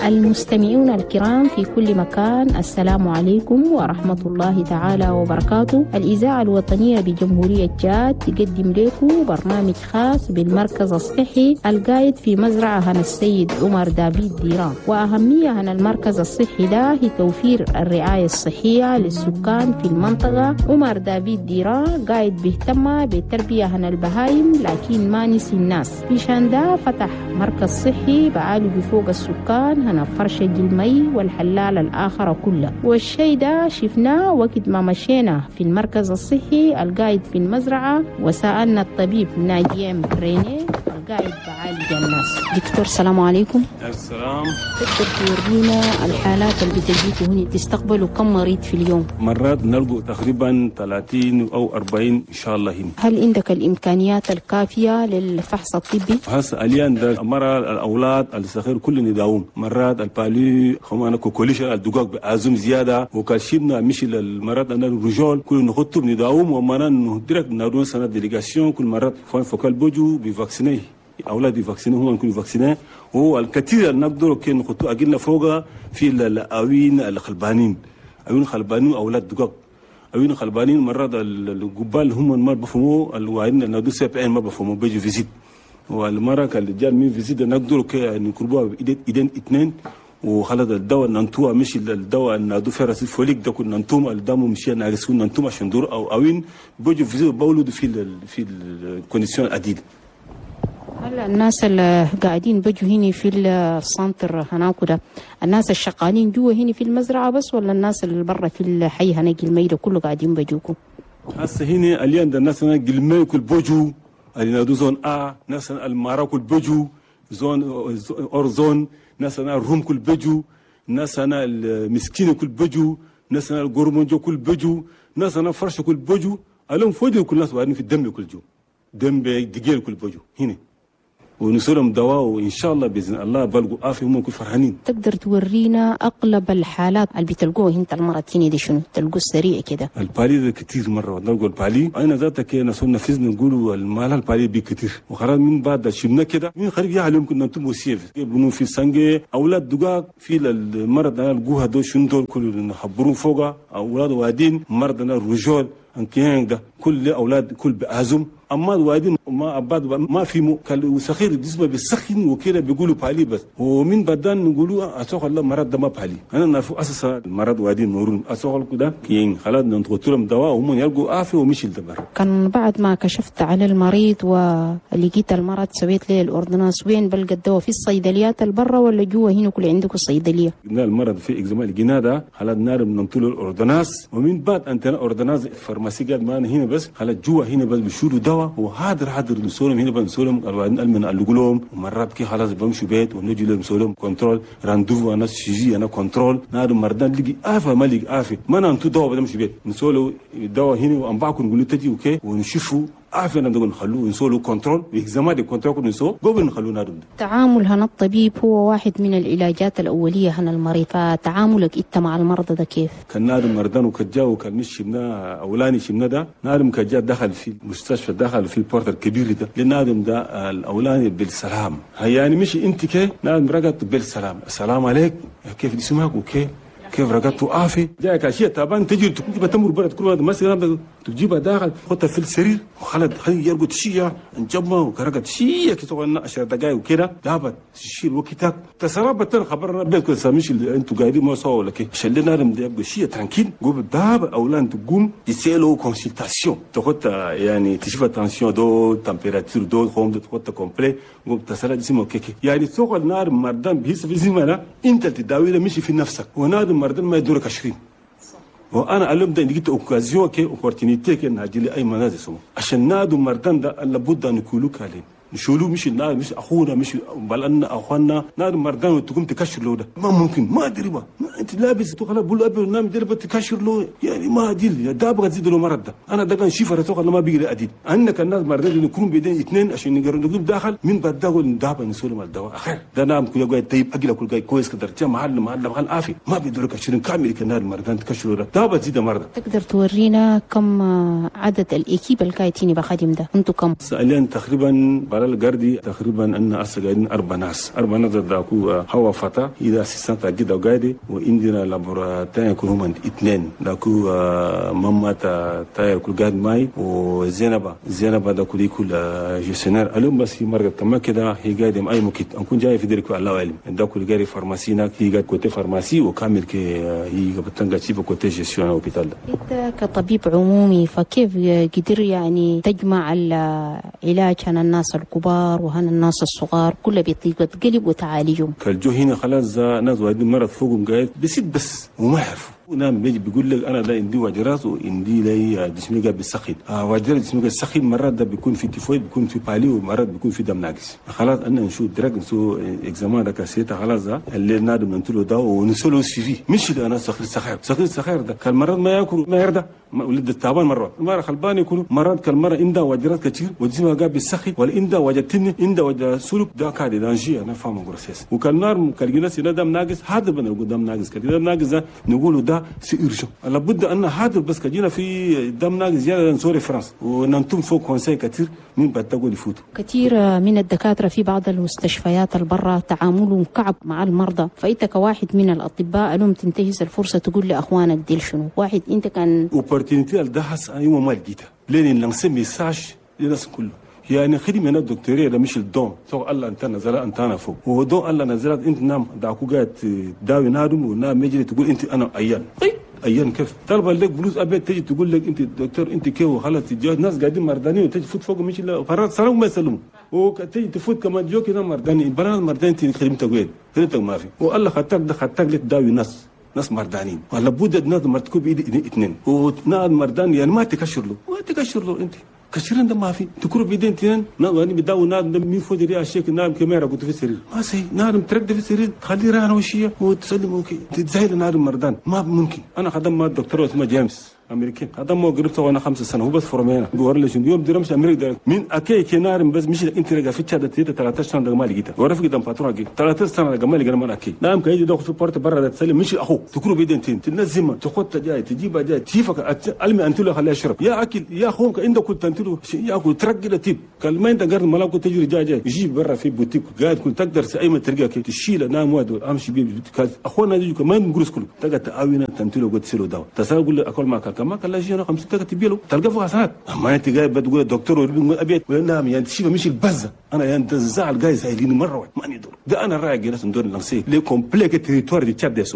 المستمعون الكرام في كل مكان، السلام عليكم ورحمة الله تعالى وبركاته. الإذاعة الوطنية بجمهورية تشاد تقدم لكم برنامج خاص بالمركز الصحي القايد في مزرعة هنا السيد عمر دافيد ديران. وأهمية هنا المركز الصحي ده هي توفير الرعاية الصحية للسكان في المنطقة. عمر دافيد ديران قايد بيهتم بالتربية هنا البهايم، لكن ما نسي الناس. في شان ده فتح مركز صحي بعالج فوق السكان هنا فرشة المي والحلال الآخر كلها. والشيء ده شفناه وقت ما مشينا في المركز الصحي القايد في المزرعة وسألنا الطبيب ناجيم ريني القايد بعالج الناس. دكتور السلام عليكم. السلام. تقدر تورينا الحالات اللي بتجيكوا هنا تستقبلوا كم مريض في اليوم؟ مرات نلقوا تقريبا 30 أو 40 إن شاء الله هنا. هل عندك الإمكانيات الكافية للفحص الطبي؟ هسه اليان ده مرة الأولاد الصغير كل نداوم، مرات البالي خمانا كوكوليش الدقاق بأزم زيادة وكالشيبنا مش المرات أنا الرجال كل نخطب نداوم ومانا ندرك نادون سنة ديليغاسيون كل مرات فوين فوكال بوجو بيفاكسيني أولاد يفاكسيني هم يكونوا فاكسيني. هو الكثير نقدر كي نخطو أجينا فوقا في الأوين الخلبانين، أوين خلبانين أولاد دقاق، أوين خلبانين مرات الجبال هم ما بفهموا الواعين نادو سبعين ما بفهموا بيجوا فيزيت. والمرة كان الرجال مين فيزيت نقدر كي نقربوها إيدين اثنين وخلد الدواء ننتوه مش الدواء النادو فيروس فوليك ده كنا ننتوم الدم مش ناقصون ننتوم عشان دور أو أوين بيجوا فيزيت بولدوا في الكونديسيون العديدة. هلا الناس اللي قاعدين بجوا هنا في السنتر هناك ده، الناس الشغالين جوا هنا في المزرعة بس ولا الناس اللي برا في الحي هناك الميدة كله قاعدين بجوكم؟ هسه هنا اليوم ده الناس هناك المي كل بجو اللي نادو زون ناس المارا كل بجو زون أورزون، ناس هنا الروم كل بجو، ناس هنا المسكين كل بجو، ناس هنا الجورمونجو كل بجو، ناس هنا فرش كل بجو، اليوم فوجئوا كل الناس بعدين في الدم كل جو، دم دقيق كل بجو هنا. ونسولهم دواء وإن شاء الله بإذن الله بلقوا عافية هم يكونوا فرحانين. تقدر تورينا أغلب الحالات اللي بتلقوها انت المرض هنا دي شنو؟ تلقوا السريع كده؟ البالي ده كتير مرة نلقوا البالي، أنا ذاتك كنا صرنا فيزنا نقولوا المال البالي بي كتير، وخلاص من بعد شبنا كده من خارج يعلم كنا نتم وسيف يبنوا في سانجة أولاد دقاق في المرض أنا لقوها دول شنو دول كل نخبرون فوقها أولاد وادين مرض أنا الرجال أنكين ده كل أولاد كل بأزم أما الوادين ما أباد ما في وسخير جسمه بيسخن وكده بيقولوا بالي بس ومن بعدين نقولوا أسوق الله مرض ده ما بالي. أنا نعرف أساسا المرض وادين نورون أسوق كده كين خلاص ننتظر لهم دواء وهم يلقوا عافية ومش الدبر. كان بعد ما كشفت على المريض ولقيت المرض سويت لي الأوردناس وين بلقى الدواء؟ في الصيدليات البرة ولا جوا هنا كل عندكم الصيدلية؟ قلنا المرض في إجزاء الجناح ده خلاص نعرف ننطلوا الأوردناس ومن بعد أنت الأوردناس فارماسي قاعد معنا هنا بس خلاص جوا هنا بس بيشيلوا دواء وحاضر نسولهم هنا بنسولهم الوالدين المن اللي ومرات كي خلاص بمشوا بيت ونجي لهم نسولهم كنترول راندوفو انا سيجي انا كنترول نادو مردان لقي عافيه ما لقي عافيه ما ننتو دواء بنمشي بيت نسولوا الدواء هنا وانباكم نقولوا تجي اوكي ونشوفوا عافية نقول نخلوه نسولو كنترول بإجزامات الكنترول كل نسول قبل نخلوه نادم. تعامل هنا الطبيب هو واحد من العلاجات الأولية هنا المريض، فتعاملك أنت مع المرضى ده كيف؟ كان نادم مردان وكجاو كان مش شبنا أولاني شبنا ده نادم كجا دخل في المستشفى دخل في البورت الكبير ده لنادم ده الأولاني بالسلام هي يعني مش أنت كي نادم رجعت بالسلام السلام عليك كيف اسمك وكيف كيف رجعتوا عافية جاك أشياء تعبان تجي تجيبها تمر برا كل واحد مثلا تجيبها داخل تحطها في السرير وخلت خلي يرقد شيء انجمه وكرقت شيء كده 10 دقائق وكده دابت تشيل وقتك تسربت خبرنا بيت كل سامش اللي انتوا قاعدين ما سووا ولا كيف شلنا لهم ده يبقى شيء ترانكيل قبل داب اولان تقوم يسالوا كونسلتاسيون تاخد يعني تشوف التنسيون دو تمبيراتور دو خوم تاخد كومبلي وبتسال جسمه كيكي يعني سوق النار مردان بيحس في جسمنا انت تداوي مش في نفسك ونادم مردان ما يدورك 20 وانا اليوم ده لقيت اوكازيون كي اوبورتونيتي كي نجي لي اي منازل سمو عشان نادو مردان ده لابد ان نقولوا كلام نشولو مش النار مش اخونا مش بل ان اخواننا نادو مردان وتقوم تكشر له ده ما ممكن ما ادري ما انت لابس تقول بقول ابي نام درب تكشر له يعني ما ديل ده ابغى تزيد له مرض ده انا ده كان شيفر تقول ما بيقدر اديد انك الناس مرضين يكون بيدين اثنين عشان يقدروا نقول داخل من بعد ده دابا نسول مال الدواء اخر ده نام كل جاي طيب اجل كل جاي كويس كده جا محل عافي ما بيقدروا يكشرين كامل كنا المرضان تكشروا ده دابا تزيد مرض. تقدر تورينا كم عدد الاكيب القايتين بخادم ده انتم كم؟ حاليا تقريبا على القردي تقريبا ان قاعدين 4 ناس داكو هوا فتا اذا اسيستنت جدا قاعدي وعندنا لابوراتوري يكونوا هم 2 داكو ماما تا كل قاعد معي وزينب داكو دي كل جيسنر اليوم بس هي مرقت كما كده هي قاعده معي مكيت نكون جاي في ديرك الله اعلم داكو اللي قاري فارماسينا هي قاعد كوتي فارماسي وكامل كي هي بتنقى شيف كوتي جيستيون اوبيتال. انت كطبيب عمومي فكيف قدر يعني تجمع العلاج عن الناس الكبار وعن الناس الصغار كله بيتقلب وتعالجهم؟ كالجو هنا خلاص ناس واحدين مرض فوقهم قاعد بس وما يعرفوا نام بيجي بيقول لك انا ده عندي وجراس وعندي لي جسمي قاعد بيسخن وجراس جسمي قاعد يسخن مرات ده بيكون في تيفويد بيكون في بالي ومرات بيكون في دم ناقص خلاص انا نشوف درك نسو اكزامان ده كاسيتا خلاص ده اللي نادم ننتلو ده ونسولو في مش اللي انا سخير ده كان مرات ما ياكل ما يرضى ولد التعبان مره خلبان يكون مرات كل مره عنده وجرات كثير وجسمه قاعد بيسخن ولا عنده وجتني عنده وجه سلوك ده كاد دانجي انا فاهم غرسيس وكالنار كالجناس دم ناقص هذا بنقول دم ناقص كده دم ناقص نقوله ده سيرجو لابد ان هذا بس كجينا في دم ناقص زياده نسوري فرنسا وننتم فوق كونساي كثير من بعد تقول يفوتوا كثير من الدكاتره في بعض المستشفيات البرة تعاملهم كعب مع المرضى فانت كواحد من الاطباء اليوم تنتهز الفرصه تقول لاخوانك ديل شنو واحد انت كان اوبورتينيتي الدهس ايوه ما لقيتها لين لانسي ميساج للناس كله يعني خدمة أنا الدكتورية ده مش الدوم سو الله أنت نزل أنت أنا فوق هو دوم الله نزلت أنت نام داكو قاعد داوي نادم ونام مجري تقول أنت أنا أيان كيف طلب لك فلوس أبيت تجي تقول لك أنت دكتور أنت كيف وخلاص تجاوز ناس قاعدين مردانين وتجي تفوت فوق مش لا فرات صاروا ما يسلموا وتجي تفوت كمان جو كده مرداني بلان مرداني أنت خدمتك وين خدمتك ما في والله خدتك لك داوي ناس مردانين ولا بد الناس مرتكب بإيد 2 وناس مردان يعني ما تكشر له أنت كشرين ده ما في تكرو بيدين تين نادم بداو نادم مين فوجري اشيك نادم كاميرا كنت في السرير ما سي نادم ترد في السرير خليه رانا وشيه وتسلم اوكي تزايد نادم مردان ما ممكن انا خدم مع الدكتور اسمه جيمس امريكي هذا مو قربته وانا 5 سنه هو بس فورمينا بقول له يوم درمش امريكا من اكي كنارم بس مش انت رجع في تشاد 13 سنه ده ما لقيتها ورفق قدام باترون 13 سنه ده ما لقينا ما اكي نعم كاي دخل في بورت برا تسلم مش اخو تكرو بيدين تين تنزمه تخط جاي تجيب جاي تشيفك علمي انت له خليه يشرب يا اكل يا اخوك عندك كنت انت له ياكل ترقل تيب قال ما انت قرن ملاك تجري جاي يجيب برا في بوتيك قاعد كنت تقدر اي ما ترجع تشيل نام واد امشي بيه اخونا يجي كمان نقول كله تقدر تعاون انت له قلت سلو داو تساقول اكل ما كان ما كان شيء 50 تبيله تلقى فوق حسنات اما انت جاي بتقول الدكتور ابيت نعم يعني تشيب مش البزه انا يعني تزعل جاي سايلين مره واحد ما ندور ده انا رايق ناس ندور نسي لي كومبليك تريتوار دي تشاد